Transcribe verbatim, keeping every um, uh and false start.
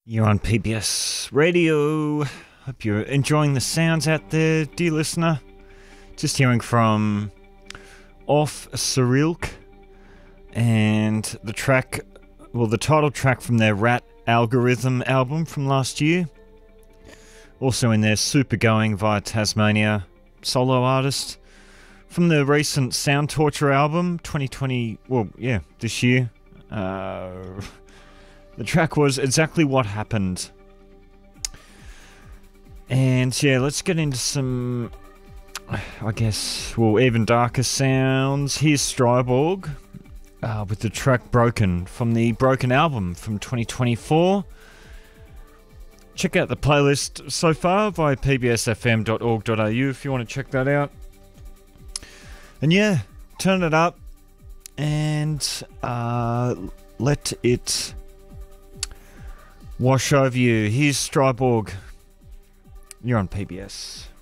You're on P B S Radio. Hope you're enjoying the sounds out there, dear listener. Just hearing from Off Cyrilk and the track, well, the title track from their Rat Algorithm album from last year. Also in their Super Going via Tasmania solo artist. From the recent Sound Torture album, twenty twenty, well, yeah, this year. Uh, the track was Exactly What Happened. And yeah, let's get into some, I guess, well, even darker sounds. Here's Stryborg uh, with the track Broken from the Broken album from twenty twenty-four. Check out the playlist so far via p b s f m dot org dot a u if you want to check that out. And yeah, turn it up and uh, let it wash over you. Here's Stryborg. You're on P B S.